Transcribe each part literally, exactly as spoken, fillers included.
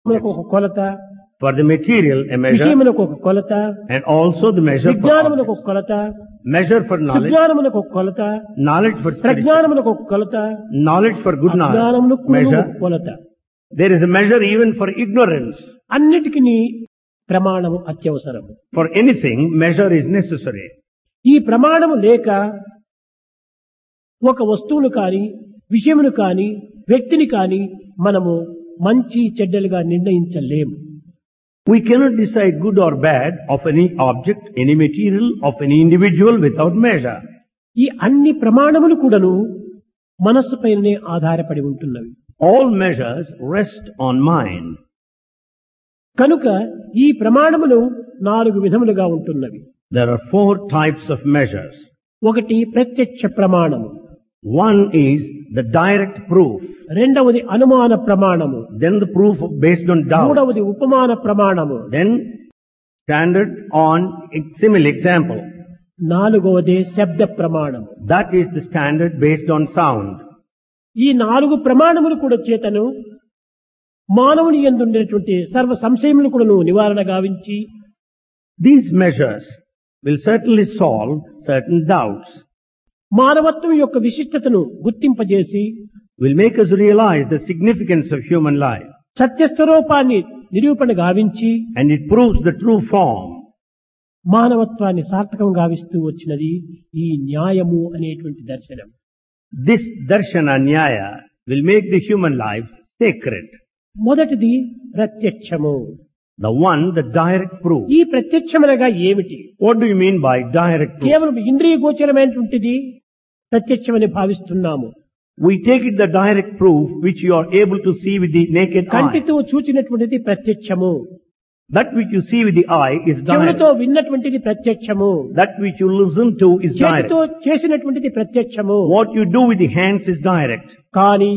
మనకు ఒక కొలత, For the material, a measure, విషయమునకు ఒక కొలత, and also the measure for విజ్ఞానమునకు object. ఒక కొలత, Measure for knowledge, సుజ్ఞానమునకు ఒక కొలత, knowledge for spiritual, ప్రజ్ఞానమునకు ఒక కొలత, knowledge for good knowledge, అజ్ఞానమునకు measure. ఒక కొలత. There is a measure even for ignorance. అన్నిటికీ ప్రమాణము అత్యవసరం. For anything, measure is necessary. ఈ ప్రమాణము లేక ఒక వస్తువును కాని, విషయమును కాని, వ్యక్తిని కాని మనము మంచి చెడ్డలుగా నిర్ణయించలేము. We cannot decide good or bad of any object, any material, of any individual without measure. ఈ అన్ని ప్రమాణములు కూడాను మనస్సుపైనే ఆధారపడి ఉంటున్నవి. All measures rest on mind. కనుక ఈ ప్రమాణములు నాలుగు విధములుగా ఉంటున్నవి. There are four types of measures. ఒకటి ప్రత్యక్ష ప్రమాణము, One is the direct proof, రెండవది అనుమాన ప్రమాణము, then the proof based on doubt, మూడవది ఉపమాన ప్రమాణము, then standard on simile example. నాలుగవది శబ్ద ప్రమాణము. That is the standard based on sound. ఈ నాలుగు ప్రమాణములు కూడా చేతను మానవుని యందు ఉండేటువంటి సర్వ సంశయములు కూడాను నివారణ గావించి These measures will certainly solve certain doubts, మానవత్వం యొక్క విశిష్టతను గుర్తింపజేసి will make us realize the significance of human life, సత్యస్వరూపాన్ని నిరూపణ గావించి and it proves the true form. మానవత్వాన్ని సార్థకం గావిస్తూ వచ్చినది ఈ న్యాయము అనేటువంటి దర్శనం. This darshana nyaya will make the human life sacred. మొదటిది ప్రత్యక్షము. The one, the direct proof. ఈ ప్రత్యక్షమనగా ఏమిటి? What do you mean by direct proof? కేవలం ఇంద్రియ గోచరమైనటువంటిది ప్రత్యక్షమని భావిస్తున్నాము. We take it the direct proof which you are able to see with the naked eye. కంటితో చూచినటువంటిది ప్రత్యక్షము, That which you see with the eye is direct. చెవులతో విన్నటువంటిది ప్రత్యక్షము, That which you listen to is direct. చేతితో చేసినటువంటిది ప్రత్యక్షము. What you do with the hands is direct. కానీ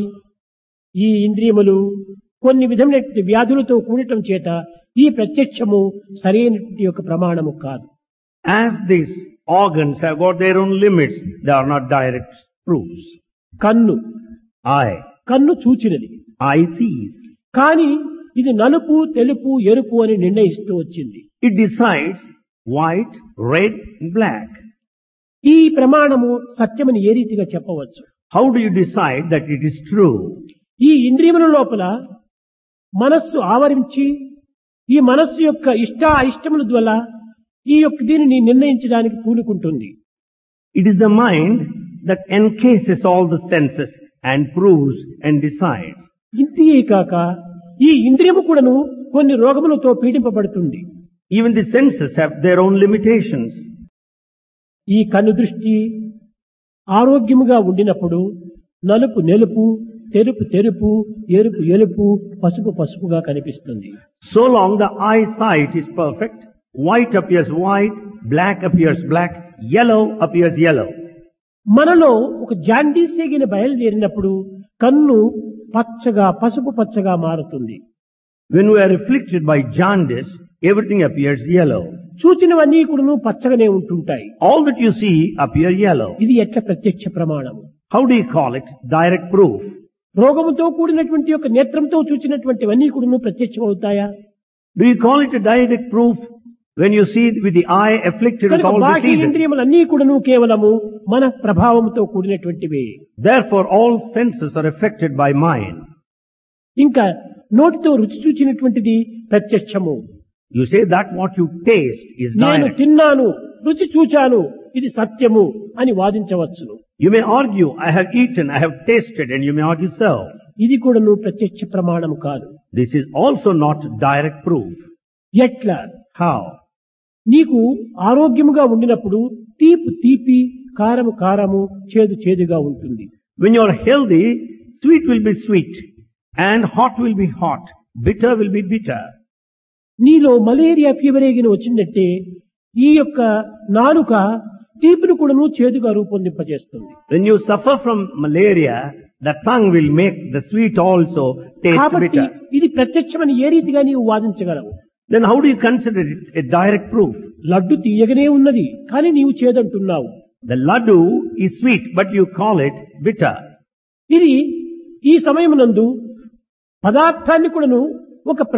ఈ ఇంద్రియములు కొన్ని విధమైనటువంటి వ్యాధులతో కూడటం చేత ఈ ప్రత్యక్షము సరైనటువంటి యొక్క ప్రమాణము కాదు. As these organs have got their own limits, they are not direct proofs. కన్ను Eye. కన్ను చూచినది, Eye sees. కానీ ఇది నలుపు, తెలుపు, ఎరుపు అని నిర్ణయిస్తూ వచ్చింది. It decides white, red, and black. ఈ ప్రమాణము సత్యమని ఏ రీతిగా చెప్పవచ్చు? How do you decide that it is true? ఈ ఇంద్రియముల లోపల మనస్సు ఆవరించి ఈ మనస్సు యొక్క ఇష్ట అయిష్టముల ద్వారా ఈ యొక్క దీనిని నిర్ణయించడానికి పూనుకుంటుంది. It is the mind that encases all the senses and proves and decides. ఇంతియే కాక ఈ ఇంద్రియము కూడాను కొన్ని రోగములతో పీడింపబడుతుంది. Even the senses have their own limitations. ఈ కన్ను దృష్టి ఆరోగ్యముగా ఉండినప్పుడు నలుపు నెలుపు, తెరుపు తెరుపు, ఎరుపు ఎరుపు, పసుపు పసుపుగా కనిపిస్తుంది. So long the eyesight is perfect, white appears white, black appears black, yellow appears yellow. మనలో ఒక జాండీస్ ఎగిన బయలుదేరినప్పుడు కన్ను పచ్చగా పసుపు పచ్చగా మారుతుంది. When we are afflicted by jaundice, everything appears yellow. చూచినవన్నీ కూడాను పచ్చగానే ఉంటుంటాయి. All that you see appear yellow. ఇది ఎట్లా ప్రత్యక్ష ప్రమాణము? How do you call it? Direct proof. రోగముతో కూడినటువంటి యొక్క నేత్రంతో చూచినటువంటివన్నీ కూడాను ప్రత్యక్షం అవుతాయా? Do you call it a direct proof when you see with the eye afflicted with కనుక all the బాహ్య senses? ఇంద్రియములన్నీ కూడాను కేవలము మన ప్రభావంతో కూడినటువంటివే. Therefore all senses are affected by mind. ఇంకా నోటితో రుచి చూచినటువంటిది ప్రత్యక్షము. You say that what you taste is నేను direct. తిన్నాను, రుచి చూచాను, ఇది సత్యము అని వాదించవచ్చును. You may argue, I have eaten, I have tasted, and you may argue so. ఇది కూడాను ప్రత్యక్ష ప్రమాణము కాదు. This is also not direct proof. ఎట్లా? How? నీకు ఆరోగ్యముగా ఉండినప్పుడు తీపి తీపి, కారము కారము, చేదు చేదుగా ఉంటుంది. When you are healthy, sweet will be sweet, and hot will be hot, bitter will be bitter. నీలో మలేరియా ఫీవర్ ఏగిన వచ్చిందంటే ఈ యొక్క నాలుక తీపిని కూడాను చేదుగా రూపొందింపజేస్తుంది. When you suffer from malaria, the tongue will make the sweet also taste కాబట్టి bitter. ఇది ప్రత్యక్షమని ఏ రీతిగా నీవు వాదించగలవు? Then how do you consider it a direct proof? Laddu తీయగనే ఉన్నది, కానీ నీవు చేదంటున్నావు. The laddu is sweet, but you call it bitter. ఇది ఈ సమయమునందు పదార్థాన్ని కూడాను ఒక